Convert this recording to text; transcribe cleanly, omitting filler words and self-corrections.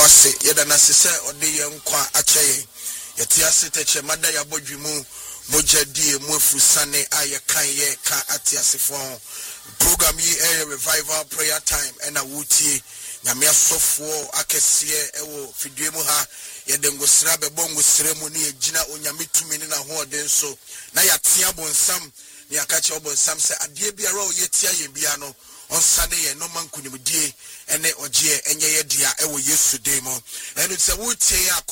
wase yeda na sese ode ye nkwa akyeye yete ase teche mada ya bodwimu mojadie mu afusane aye kan ye ka atiasefo program yi revival prayer time ena wutie nyame asofo akese ewo fidue mu ha yede ngosira bebo ngosira mu ne yegina onyame tumi ne na hoɔden so na yatea bonsam ne akache obonsam se adie biara o yetia ye bia no onsane ye no mankunimdie ene ogye enye ye dia ewo Yesu demo enu se wutie